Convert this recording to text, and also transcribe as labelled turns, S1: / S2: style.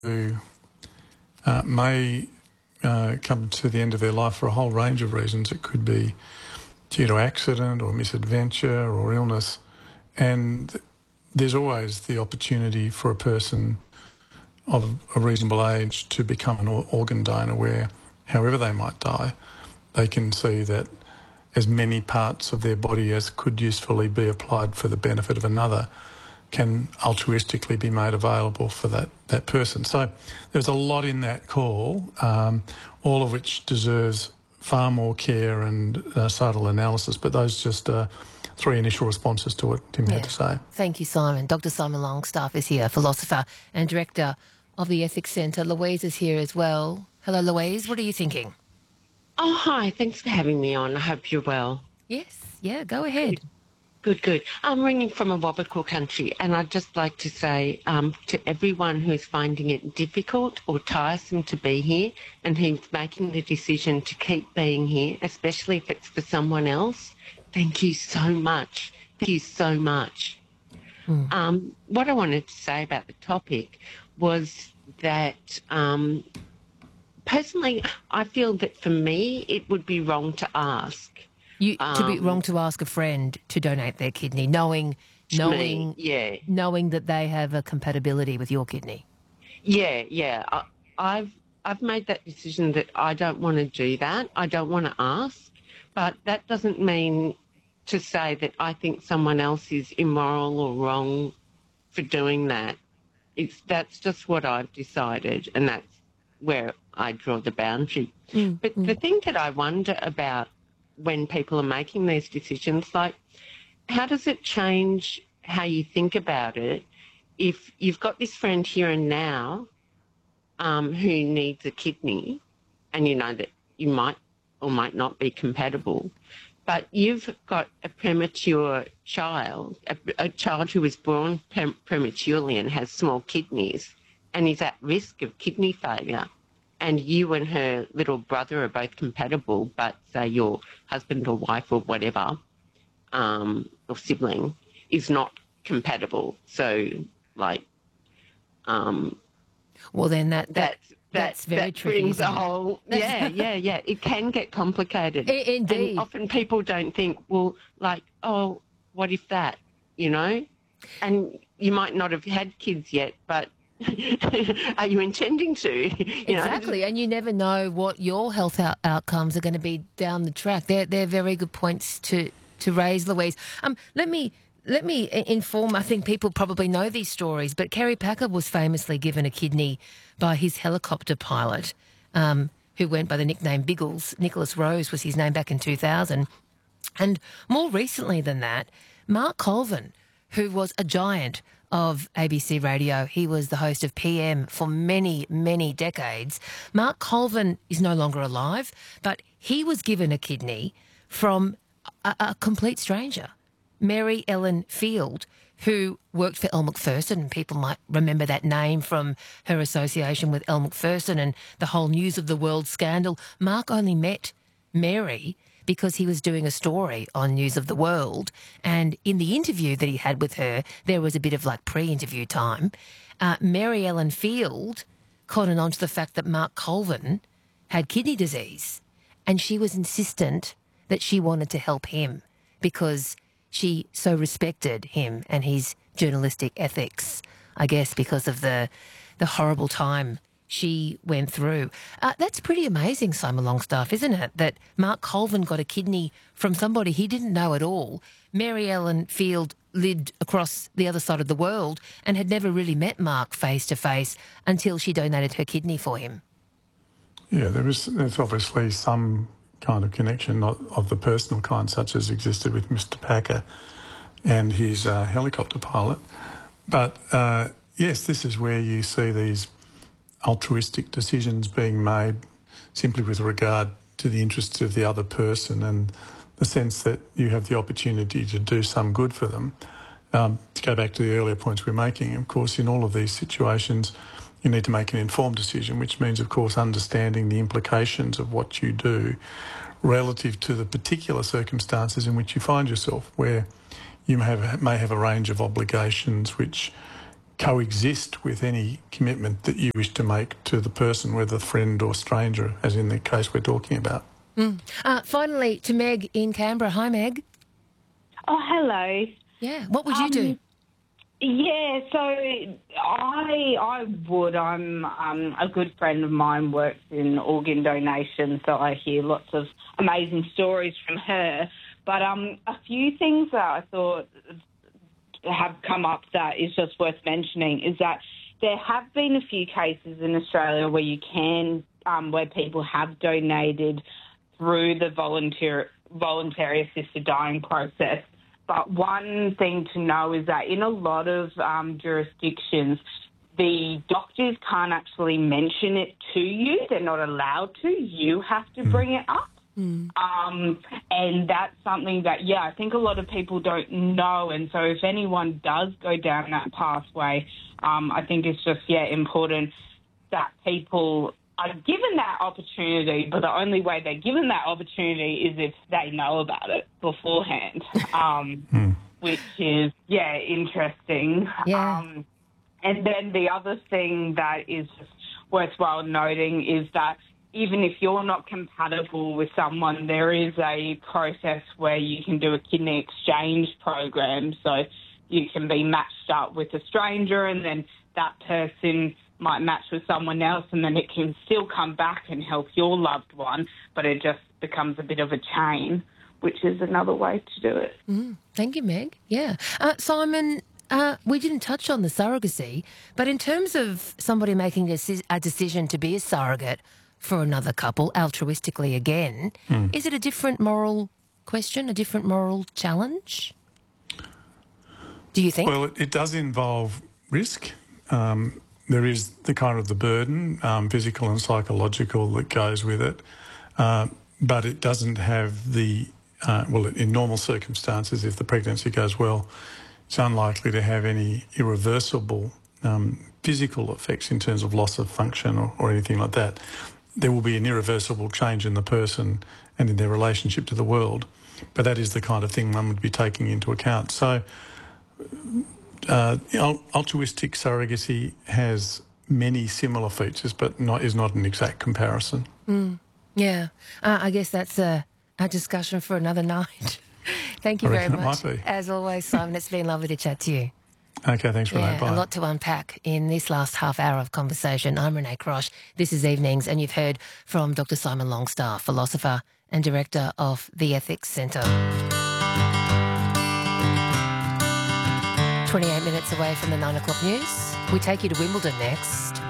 S1: who may come to the end of their life for a whole range of reasons. It could be due to accident or misadventure or illness. And there's always the opportunity for a person of a reasonable age to become an organ donor where, however they might die, they can see that as many parts of their body as could usefully be applied for the benefit of another can altruistically be made available for that person. So there's a lot in that call, all of which deserves far more care and subtle analysis, but those just three initial responses to what Tim had to say.
S2: Thank you, Simon. Dr. Simon Longstaff is here, philosopher and director of the Ethics Centre. Louise is here as well. Hello, Louise. What are you thinking?
S3: Oh, hi. Thanks for having me on. I hope you're well.
S2: Yes. Yeah, go ahead.
S3: Good. I'm ringing from a Wabakal country, and I'd just like to say to everyone who's finding it difficult or tiresome to be here and who's making the decision to keep being here, especially if it's for someone else, thank you so much. Thank you so much. What I wanted to say about the topic was that personally, I feel that for me, it would be wrong to ask.
S2: To be wrong to ask a friend to donate their kidney, knowing that they have a compatibility with your kidney.
S3: Yeah. I've made that decision that I don't want to do that. I don't want to ask, but that doesn't mean to say that I think someone else is immoral or wrong for doing that. That's just what I've decided, and that's where I draw the boundary. But the thing that I wonder about when people are making these decisions, like, how does it change how you think about it if you've got this friend here and now who needs a kidney, and you know that you might or might not be compatible, but you've got a premature child, a child who was born prematurely and has small kidneys and is at risk of kidney failure, and you and her little brother are both compatible, but say your husband or wife or whatever, or sibling, is not compatible. So, like,
S2: well, then that's very tricky.
S3: Brings a whole, yeah. It can get complicated.
S2: Indeed.
S3: And often people don't think, well, like, oh, what if that, you know? And you might not have had kids yet, but are you intending to?
S2: Exactly, and you never know what your health outcomes are going to be down the track. They're very good points to raise, Louise. Let me inform. I think people probably know these stories, but Kerry Packer was famously given a kidney by his helicopter pilot, who went by the nickname Biggles. Nicholas Rose was his name back in 2000, and more recently than that, Mark Colvin, who was a giant of ABC Radio. He was the host of PM for many, many decades. Mark Colvin is no longer alive, but he was given a kidney from a complete stranger, Mary Ellen Field, who worked for Elle Macpherson. People might remember that name from her association with Elle Macpherson and the whole News of the World scandal. Mark only met Mary because he was doing a story on News of the World, and in the interview that he had with her, there was a bit of like pre-interview time. Mary Ellen Field cottoned on to the fact that Mark Colvin had kidney disease, and she was insistent that she wanted to help him because she so respected him and his journalistic ethics, I guess because of the horrible time she went through. That's pretty amazing, Simon Longstaff, isn't it? That Mark Colvin got a kidney from somebody he didn't know at all. Mary Ellen Field lived across the other side of the world and had never really met Mark face to face until she donated her kidney for him.
S1: Yeah, there's obviously some kind of connection, not of the personal kind, such as existed with Mr. Packer and his helicopter pilot. But yes, this is where you see these altruistic decisions being made simply with regard to the interests of the other person and the sense that you have the opportunity to do some good for them. To go back to the earlier points we're making, of course, in all of these situations, you need to make an informed decision, which means, of course, understanding the implications of what you do relative to the particular circumstances in which you find yourself, where you may have a range of obligations which coexist with any commitment that you wish to make to the person, whether friend or stranger, as in the case we're talking about.
S2: Finally, to Meg in Canberra. Hi, Meg.
S4: Oh, hello.
S2: Yeah, what would you do?
S4: Yeah, so I would. I'm a good friend of mine works in organ donation, so I hear lots of amazing stories from her. But a few things that I thought have come up that is just worth mentioning is that there have been a few cases in Australia where you can, where people have donated through the voluntary assisted dying process. But one thing to know is that in a lot of jurisdictions, the doctors can't actually mention it to you. They're not allowed to. You have to bring it up. And that's something that, I think a lot of people don't know. And so if anyone does go down that pathway, I think it's just, important that people are given that opportunity, but the only way they're given that opportunity is if they know about it beforehand, which is, interesting.
S2: Yeah.
S4: And then the other thing that is just worthwhile noting is that even if you're not compatible with someone, there is a process where you can do a kidney exchange program. So you can be matched up with a stranger and then that person might match with someone else and then it can still come back and help your loved one, but it just becomes a bit of a chain, which is another way to do it.
S2: Thank you, Meg. Yeah. Simon, we didn't touch on the surrogacy, but in terms of somebody making a decision to be a surrogate for another couple, altruistically again, is it a different moral question, a different moral challenge? Do you think?
S1: Well, it does involve risk. There is the kind of the burden, physical and psychological, that goes with it. But it doesn't have the, in normal circumstances, if the pregnancy goes well, it's unlikely to have any irreversible physical effects in terms of loss of function or anything like that. There will be an irreversible change in the person and in their relationship to the world, but that is the kind of thing one would be taking into account. So altruistic surrogacy has many similar features, but is not an exact comparison.
S2: Yeah, I guess that's a discussion for another night. Thank you very much.
S1: It might be.
S2: As always, Simon, it's been lovely to chat to you.
S1: Okay, thanks, Renee. Bye.
S2: A lot to unpack in this last half hour of conversation. I'm Renee Crosh. This is Evenings, and you've heard from Dr. Simon Longstaff, philosopher and director of the Ethics Centre. 28 minutes away from the 9 o'clock news. We take you to Wimbledon next.